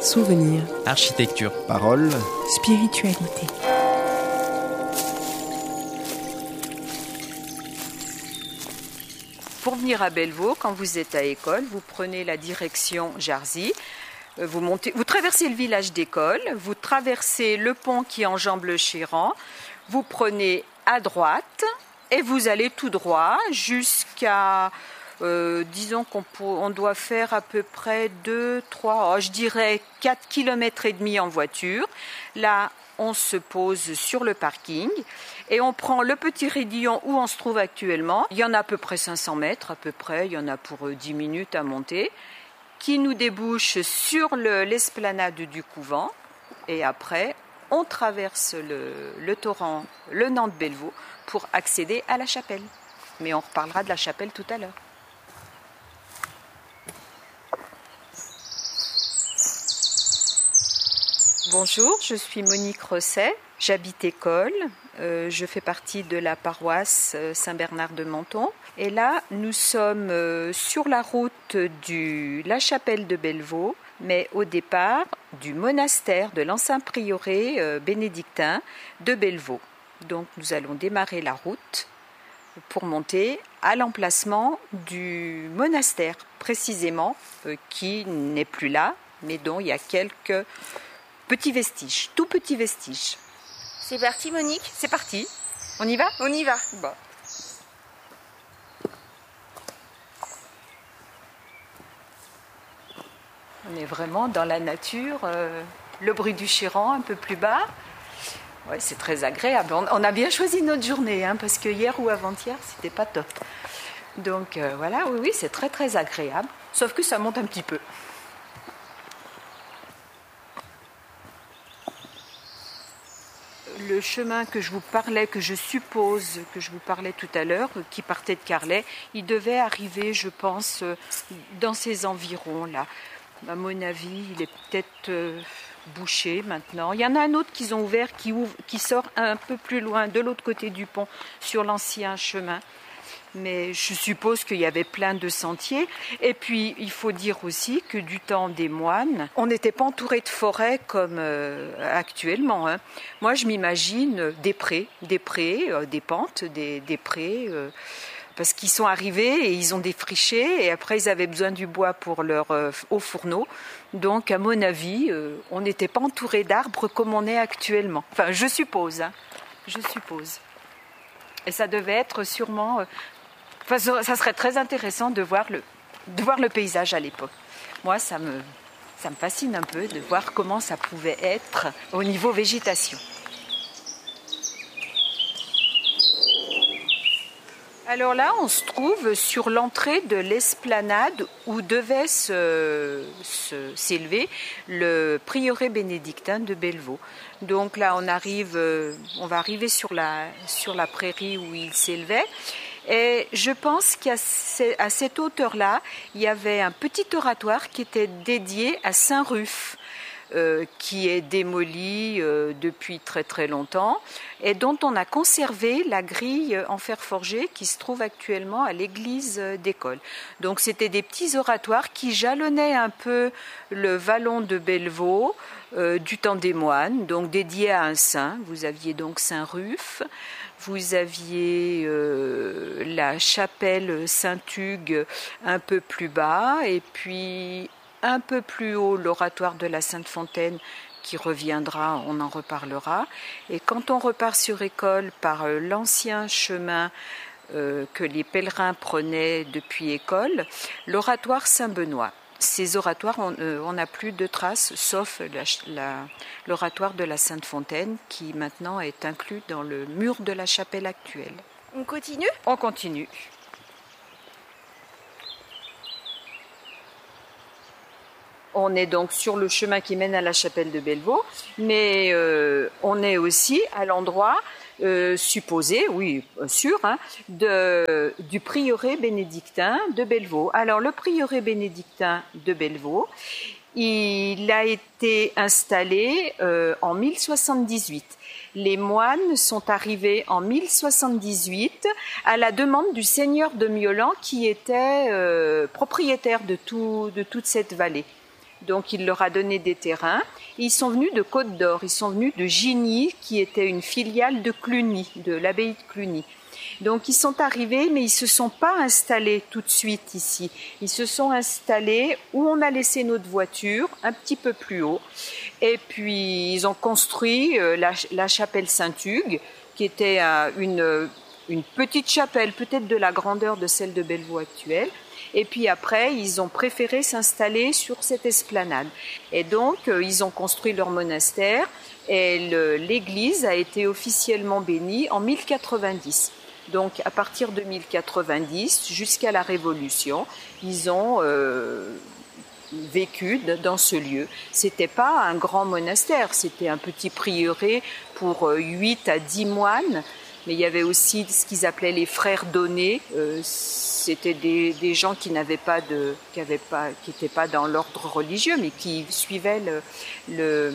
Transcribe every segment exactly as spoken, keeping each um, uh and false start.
Souvenirs, architecture, parole, spiritualité. Pour venir à Bellevaux, quand vous êtes à École, vous prenez la direction Jarzy, vous, montez, vous traversez le village d'École, vous traversez le pont qui enjambe le Chéran, vous prenez à droite et vous allez tout droit jusqu'à, euh, disons qu'on on doit faire à peu près deux, trois, oh, je dirais quatre kilomètres et demi en voiture. Là, on se pose sur le parking et on prend le petit raidillon où on se trouve actuellement. Il y en a à peu près cinq cents mètres, à peu près, il y en a pour dix minutes à monter, qui nous débouche sur le, l'esplanade du couvent. Et après, on traverse le, le torrent, le Nantes-Bellevaux, pour accéder à la chapelle. Mais on reparlera de la chapelle tout à l'heure. Bonjour, je suis Monique Rosset, j'habite École, euh, je fais partie de la paroisse Saint-Bernard de Menton. Et là, nous sommes euh, sur la route de la chapelle de Bellevaux, mais au départ du monastère de l'ancien prieuré euh, bénédictin de Bellevaux. Donc nous allons démarrer la route pour monter à l'emplacement du monastère, précisément, euh, qui n'est plus là, mais dont il y a quelques petits vestiges, tout petits vestiges. C'est parti, Monique? C'est parti. On y va? On y va. Bon. On est vraiment dans la nature, euh, le bruit du Chéran un peu plus bas. Ouais, c'est très agréable. On, on a bien choisi notre journée, hein, parce que hier ou avant-hier, c'était pas top. Donc euh, voilà, oui, oui, c'est très très agréable. Sauf que ça monte un petit peu. Le chemin que je vous parlais, que je suppose que je vous parlais tout à l'heure, qui partait de Carlet, il devait arriver, je pense, dans ces environs-là. À mon avis, il est peut-être euh, bouché maintenant. Il y en a un autre qu'ils ont ouvert qui, ouvre, qui sort un peu plus loin, de l'autre côté du pont, sur l'ancien chemin. Mais je suppose qu'il y avait plein de sentiers. Et puis, il faut dire aussi que du temps des moines, on n'était pas entouré de forêts comme euh, actuellement. Hein. Moi, je m'imagine des prés, des prés, euh, des pentes, des, des prés, euh, parce qu'ils sont arrivés et ils ont défriché, et après, ils avaient besoin du bois pour leur euh, au fourneau. Donc, à mon avis, euh, on n'était pas entouré d'arbres comme on est actuellement. Enfin, je suppose, hein. Je suppose. Et ça devait être sûrement... Euh, Enfin, ça serait très intéressant de voir le, de voir le paysage à l'époque. Moi, ça me, ça me fascine un peu de voir comment ça pouvait être au niveau végétation. Alors là, on se trouve sur l'entrée de l'esplanade où devait se, se, s'élever le prieuré bénédictin de Bellevaux. Donc là, on arrive, on va arriver sur la, sur la prairie où il s'élevait. Et je pense qu'à cette hauteur-là, il y avait un petit oratoire qui était dédié à Saint-Ruf, euh, qui est démoli euh, depuis très très longtemps et dont on a conservé la grille en fer forgé qui se trouve actuellement à l'église d'École. Donc c'était des petits oratoires qui jalonnaient un peu le vallon de Bellevaux euh, du temps des moines, donc dédiés à un saint. Vous aviez donc Saint-Ruf. Vous aviez euh, la chapelle Saint-Hugues un peu plus bas et puis un peu plus haut l'oratoire de la Sainte-Fontaine qui reviendra, on en reparlera. Et quand on repart sur École par euh, l'ancien chemin euh, que les pèlerins prenaient depuis École, l'oratoire Saint-Benoît. Ces oratoires, on euh, n'a plus de traces, sauf la, la, l'oratoire de la Sainte-Fontaine, qui maintenant est inclus dans le mur de la chapelle actuelle. On continue ? On continue. On est donc sur le chemin qui mène à la chapelle de Bellevaux, mais euh, on est aussi à l'endroit euh, supposé, oui, sûr, hein, de, du prieuré bénédictin de Bellevaux. Alors, le prieuré bénédictin de Bellevaux, il a été installé euh, en mille soixante-dix-huit. Les moines sont arrivés en mille soixante-dix-huit à la demande du seigneur de Miolan qui était euh, propriétaire de, tout, de toute cette vallée. Donc il leur a donné des terrains. Et ils sont venus de Côte d'Or, ils sont venus de Gigny, qui était une filiale de Cluny, de l'abbaye de Cluny. Donc ils sont arrivés, mais ils se sont pas installés tout de suite ici. Ils se sont installés où on a laissé notre voiture, un petit peu plus haut. Et puis ils ont construit la, la chapelle Saint-Hugues, qui était une, une petite chapelle, peut-être de la grandeur de celle de Bellevaux actuelle. Et puis après, ils ont préféré s'installer sur cette esplanade. Et donc, ils ont construit leur monastère et le, l'église a été officiellement bénie en mille quatre-vingt-dix. Donc, à partir de mille quatre-vingt-dix jusqu'à la Révolution, ils ont euh, vécu dans ce lieu. C'était pas un grand monastère, c'était un petit prieuré pour huit à dix moines. Mais il y avait aussi ce qu'ils appelaient les frères donnés. Euh, c'était des, des gens qui n'avaient pas de, qui avaient pas, qui n'étaient pas dans l'ordre religieux, mais qui suivaient le, le,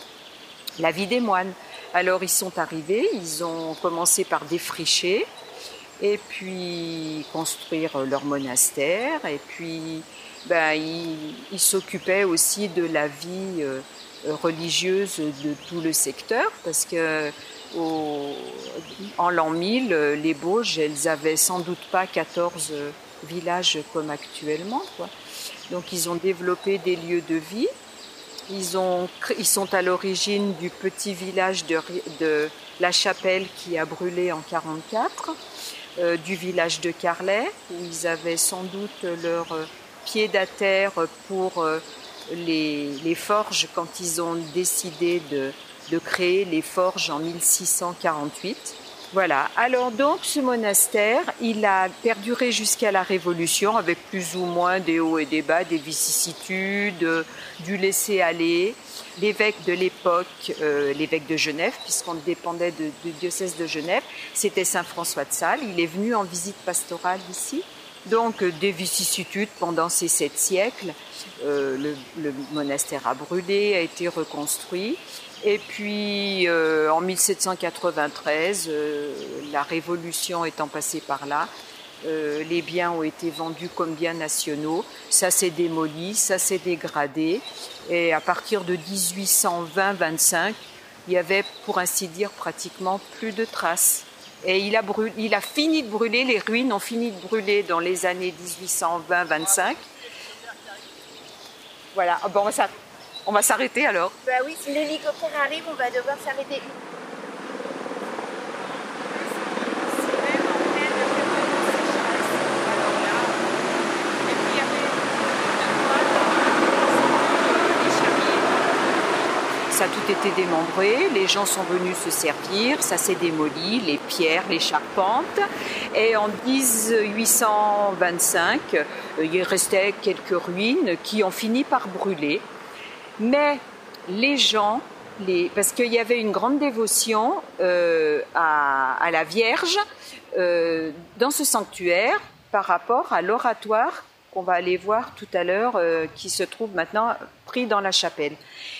la vie des moines. Alors ils sont arrivés, ils ont commencé par défricher, et puis construire leur monastère, et puis ben, ils, ils s'occupaient aussi de la vie euh, religieuse de tout le secteur, parce que Au, en l'an mille, les Bauges, elles avaient sans doute pas quatorze villages comme actuellement, quoi. Donc ils ont développé des lieux de vie. Ils, ont, ils sont à l'origine du petit village de, de La Chapelle qui a brûlé en quarante-quatre, euh, du village de Carlet, où ils avaient sans doute leur pied à terre pour euh, les, les forges quand ils ont décidé de de créer les forges en mille six cent quarante-huit. Voilà. Alors donc ce monastère, il a perduré jusqu'à la Révolution avec plus ou moins des hauts et des bas, des vicissitudes, du laisser-aller. L'évêque de l'époque, euh, l'évêque de Genève, puisqu'on dépendait de, du diocèse de Genève, c'était saint François de Sales. Il est venu en visite pastorale ici. Donc des vicissitudes pendant ces sept siècles. Euh, le, le monastère a brûlé, a été reconstruit. Et puis euh, en mille sept cent quatre-vingt-treize, euh, la Révolution étant passée par là, euh, les biens ont été vendus comme biens nationaux, ça s'est démoli, ça s'est dégradé, et à partir de dix-huit cent vingt vingt-cinq, il y avait pour ainsi dire pratiquement plus de traces. Et il a, brûlé, il a fini de brûler, les ruines ont fini de brûler dans les années dix-huit cent vingt vingt-cinq. Voilà, bon, on va s'arrêter. On va s'arrêter alors. Bah oui, si l'hélicoptère arrive, on va devoir s'arrêter. Ça a tout été démembré, les gens sont venus se servir, ça s'est démoli, les pierres, les charpentes. Et en dix-huit cent vingt-cinq, il restait quelques ruines qui ont fini par brûler. Mais les gens, les, parce qu'il y avait une grande dévotion euh, à, à la Vierge euh, dans ce sanctuaire par rapport à l'oratoire qu'on va aller voir tout à l'heure, euh, qui se trouve maintenant pris dans la chapelle.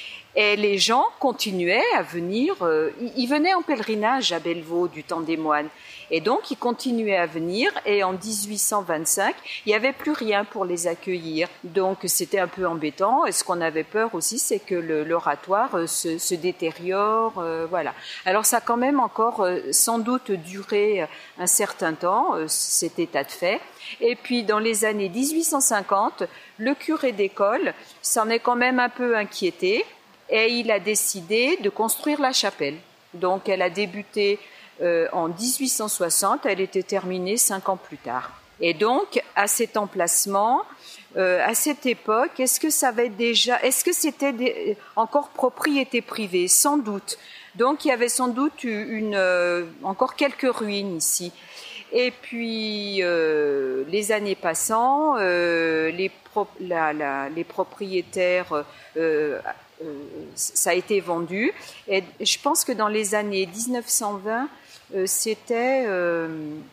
Et les gens continuaient à venir, euh, ils venaient en pèlerinage à Bellevaux du temps des moines. Et donc, ils continuaient à venir, et en dix-huit cent vingt-cinq, il n'y avait plus rien pour les accueillir. Donc, c'était un peu embêtant. Et ce qu'on avait peur aussi, c'est que le, l'oratoire euh, se, se détériore, euh, voilà. Alors, ça a quand même encore euh, sans doute duré un certain temps, euh, cet état de fait. Et puis, dans les années dix-huit cent cinquante, le curé d'école s'en est quand même un peu inquiété, et il a décidé de construire la chapelle. Donc, elle a débuté euh, en dix-huit cent soixante, elle était terminée cinq ans plus tard. Et donc, à cet emplacement, euh, à cette époque, est-ce que ça avait déjà, est-ce que c'était des, encore propriété privée? Sans doute. Donc, il y avait sans doute une, euh, encore quelques ruines ici. Et puis, euh, les années passant, euh, les, pro- la, la, les propriétaires, euh, euh, ça a été vendu. Et je pense que dans les années dix-neuf cent vingt, euh, c'était euh,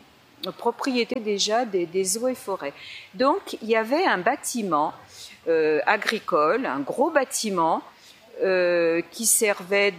propriété déjà des, des eaux et forêts. Donc, il y avait un bâtiment euh, agricole, un gros bâtiment, Euh, qui servait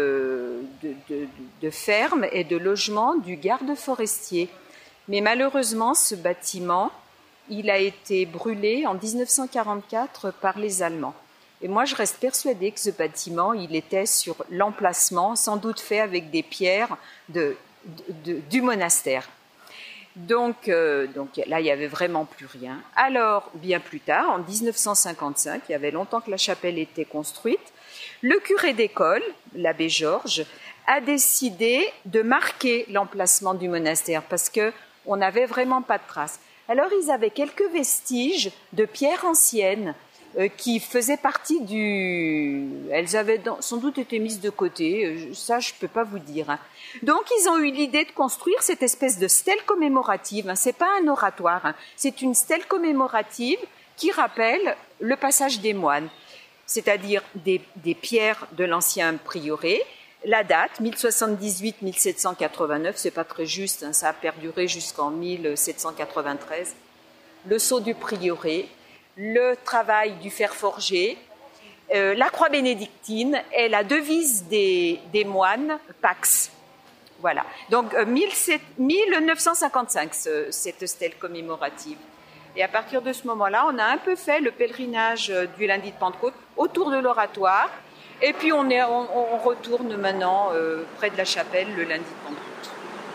de, de, de, de ferme et de logement du garde forestier. Mais malheureusement, ce bâtiment, il a été brûlé en dix-neuf cent quarante-quatre par les Allemands. Et moi, je reste persuadée que ce bâtiment, il était sur l'emplacement, sans doute fait avec des pierres de, de, de, du monastère. Donc, euh, donc là, il n'y avait vraiment plus rien. Alors, bien plus tard, en dix-neuf cent cinquante-cinq, il y avait longtemps que la chapelle était construite, le curé d'école, l'abbé Georges, a décidé de marquer l'emplacement du monastère parce qu'on n'avait vraiment pas de traces. Alors, ils avaient quelques vestiges de pierres anciennes euh, qui faisaient partie du... Elles avaient dans... sans doute été mises de côté, ça je ne peux pas vous dire. Hein. Donc, ils ont eu l'idée de construire cette espèce de stèle commémorative. Hein. Ce n'est pas un oratoire, hein. C'est une stèle commémorative qui rappelle le passage des moines, c'est-à-dire des, des pierres de l'ancien prieuré. La date, mille soixante-dix-huit à mille sept cent quatre-vingt-neuf, c'est pas très juste, hein, ça a perduré jusqu'en mille sept cent quatre-vingt-treize. Le sceau du prieuré, le travail du fer forgé, euh, la croix bénédictine et la devise des, des moines, Pax. Voilà. Donc euh, mille neuf cent cinquante-cinq, ce, cette stèle commémorative. Et à partir de ce moment-là, on a un peu fait le pèlerinage du lundi de Pentecôte autour de l'oratoire. Et puis on, est, on, on retourne maintenant euh, près de la chapelle le lundi de Pentecôte.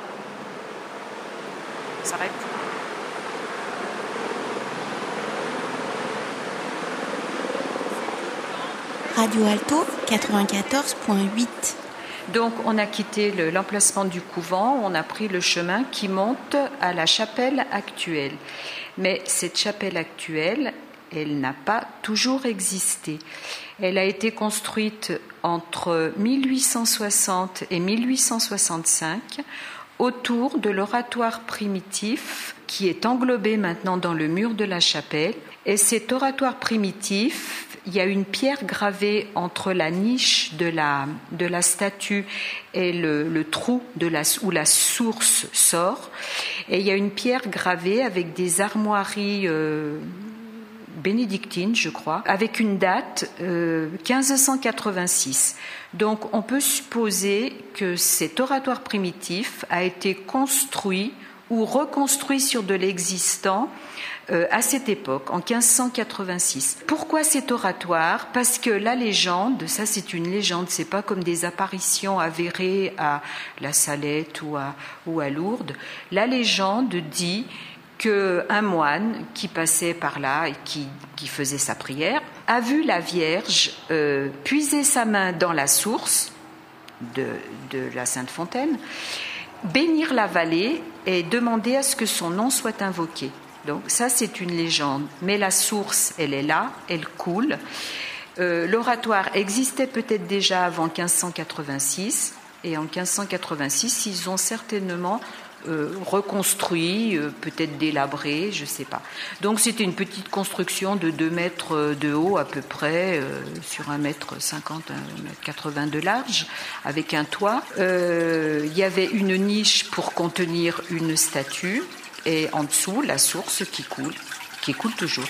On s'arrête. Radio Alto quatre-vingt-quatorze virgule huit. Donc on a quitté le, l'emplacement du couvent, on a pris le chemin qui monte à la chapelle actuelle. Mais cette chapelle actuelle, elle n'a pas toujours existé. Elle a été construite entre mille huit cent soixante et mille huit cent soixante-cinq autour de l'oratoire primitif qui est englobé maintenant dans le mur de la chapelle. Et cet oratoire primitif, il y a une pierre gravée entre la niche de la, de la statue et le, le trou de la, où la source sort. Et il y a une pierre gravée avec des armoiries euh, bénédictines, je crois, avec une date euh, quinze cent quatre-vingt-six. Donc on peut supposer que cet oratoire primitif a été construit ou reconstruit sur de l'existant euh, à cette époque, en quinze cent quatre-vingt-six. Pourquoi cet oratoire ? Parce que la légende, ça c'est une légende, c'est pas comme des apparitions avérées à la Salette ou à, ou à Lourdes. La légende dit qu'un moine qui passait par là et qui, qui faisait sa prière a vu la Vierge euh, puiser sa main dans la source de, de la Sainte Fontaine, bénir la vallée et demander à ce que son nom soit invoqué. Donc ça, c'est une légende. Mais la source, elle est là, elle coule. Euh, l'oratoire existait peut-être déjà avant quinze cent quatre-vingt-six. Et en quinze cent quatre-vingt-six, ils ont certainement euh, reconstruit, euh, peut-être délabré, je ne sais pas. Donc c'était une petite construction de deux mètres de haut à peu près, euh, sur un mètre cinquante, un mètre quatre-vingts de large, avec un toit. Euh, il y avait une niche pour contenir une statue. Et en dessous, la source qui coule, qui coule toujours.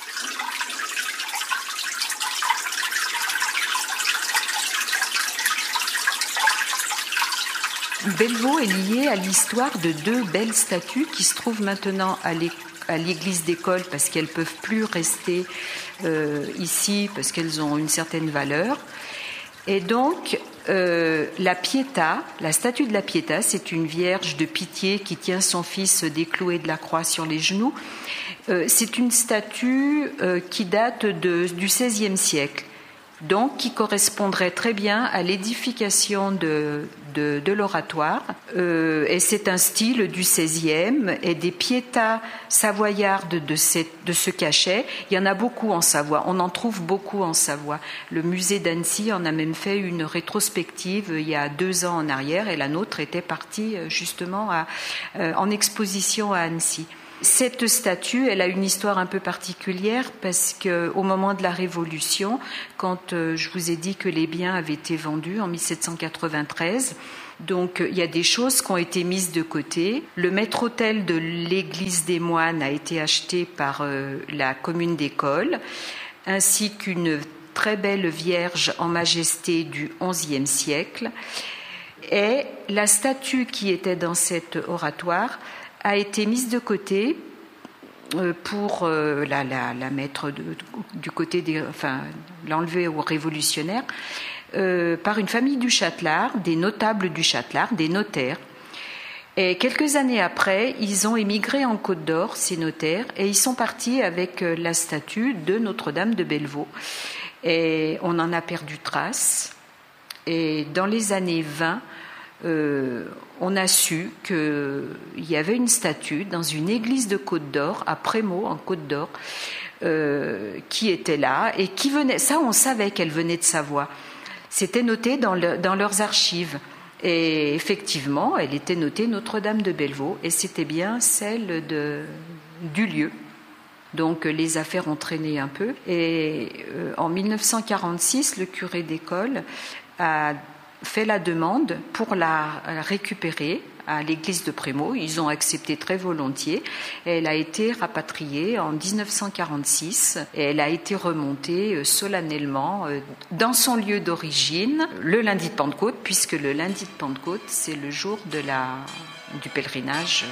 Bellevaux est lié à l'histoire de deux belles statues qui se trouvent maintenant à l'église d'école parce qu'elles ne peuvent plus rester euh, ici parce qu'elles ont une certaine valeur. Et donc, euh, la Pietà, la statue de la Pietà, c'est une vierge de pitié qui tient son fils décloué de la croix sur les genoux. Euh, c'est une statue euh, qui date de, du seizième siècle, donc qui correspondrait très bien à l'édification de, de, de l'oratoire. Euh, et c'est un style du seizième, et des Pietà savoyardes de, cette, de ce cachet, il y en a beaucoup en Savoie, on en trouve beaucoup en Savoie. Le musée d'Annecy en a même fait une rétrospective il y a deux ans en arrière, et la nôtre était partie justement à, euh, en exposition à Annecy. Cette statue, elle a une histoire un peu particulière parce qu'au moment de la Révolution, quand euh, je vous ai dit que les biens avaient été vendus en mille sept cent quatre-vingt-treize, donc il y a des choses qui ont été mises de côté. Le maître-autel de l'église des moines a été acheté par euh, la commune d'École, ainsi qu'une très belle Vierge en majesté du onzième siècle. Et la statue qui était dans cet oratoire a été mise de côté pour euh, la, la, la mettre de, du côté des, enfin, l'enlever aux révolutionnaires, euh, par une famille du Châtelard, des notables du Châtelard, des notaires. Et quelques années après, ils ont émigré en Côte d'Or, ces notaires, et ils sont partis avec la statue de Notre-Dame de Bellevaux. Et on en a perdu trace. Et dans les années vingt, euh, on a su qu'il y avait une statue dans une église de Côte d'Or, à Prémaux, en Côte d'Or, euh, qui était là et qui venait. Ça, on savait qu'elle venait de Savoie. C'était noté dans, le, dans leurs archives. Et effectivement, elle était notée Notre-Dame de Bellevaux, et c'était bien celle de, du lieu. Donc les affaires ont traîné un peu. Et euh, en mille neuf cent quarante-six, le curé d'école a fait la demande pour la récupérer à l'église de Prémaux. Ils ont accepté très volontiers. Elle a été rapatriée en dix-neuf cent quarante-six et elle a été remontée solennellement dans son lieu d'origine le lundi de Pentecôte, puisque le lundi de Pentecôte, c'est le jour de la, du pèlerinage